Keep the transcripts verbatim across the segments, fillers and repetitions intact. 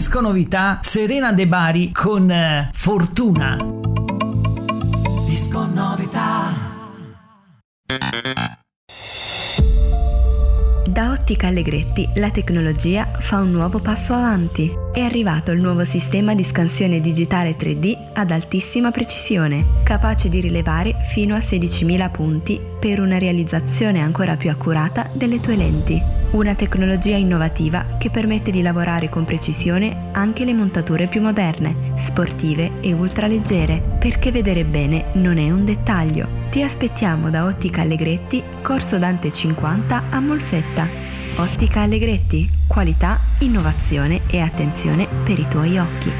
Disco Novità, Serena De Bari con eh, Fortuna. Disco Novità. Da Ottica Allegretti la tecnologia fa un nuovo passo avanti. È arrivato il nuovo sistema di scansione digitale tre D ad altissima precisione, capace di rilevare fino a sedicimila punti per una realizzazione ancora più accurata delle tue lenti. Una tecnologia innovativa che permette di lavorare con precisione anche le montature più moderne, sportive e ultraleggere, perché vedere bene non è un dettaglio. Ti aspettiamo da Ottica Allegretti, Corso Dante cinquanta a Molfetta. Ottica Allegretti, qualità, innovazione e attenzione per i tuoi occhi.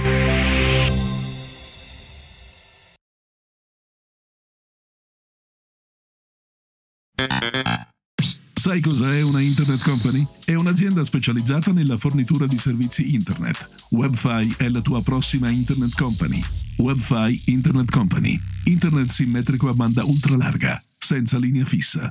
Sai cos'è una Internet Company? È un'azienda specializzata nella fornitura di servizi Internet. WebFi è la tua prossima Internet Company. WebFi Internet Company. Internet simmetrico a banda ultralarga, senza linea fissa.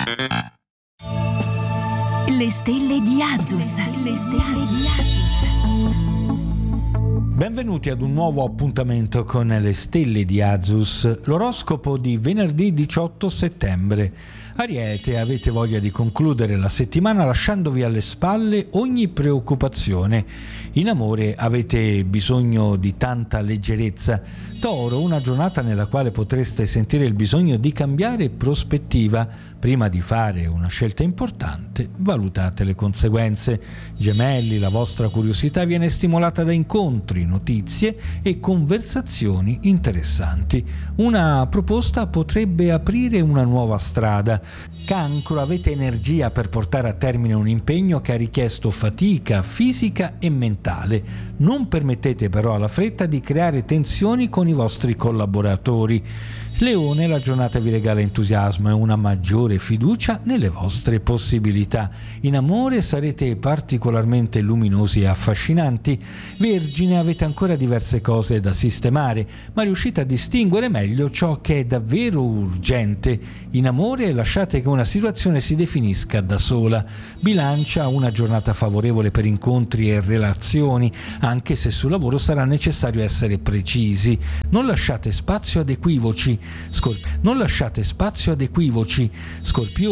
Le stelle di Azus. Le stelle di Azus. Benvenuti ad un nuovo appuntamento con le stelle di Azus, l'oroscopo di venerdì diciotto settembre. Ariete, avete voglia di concludere la settimana lasciandovi alle spalle ogni preoccupazione. In amore avete bisogno di tanta leggerezza. Toro, una giornata nella quale potreste sentire il bisogno di cambiare prospettiva. Prima di fare una scelta importante, valutate le conseguenze. Gemelli, la vostra curiosità viene stimolata da incontri, notizie e conversazioni interessanti. Una proposta potrebbe aprire una nuova strada. Cancro, avete energia per portare a termine un impegno che ha richiesto fatica fisica e mentale. Non permettete però alla fretta di creare tensioni con i vostri collaboratori. Leone, la giornata vi regala entusiasmo e una maggiore fiducia nelle vostre possibilità. In amore sarete particolarmente luminosi e affascinanti. Vergine, avete ancora diverse cose da sistemare, ma riuscite a distinguere meglio ciò che è davvero urgente. In amore lasciate che una situazione si definisca da sola. Bilancia, una giornata favorevole per incontri e relazioni, anche se sul lavoro sarà necessario essere precisi. Non lasciate spazio ad equivoci. Scorp- non lasciate spazio ad equivoci. Scorpione,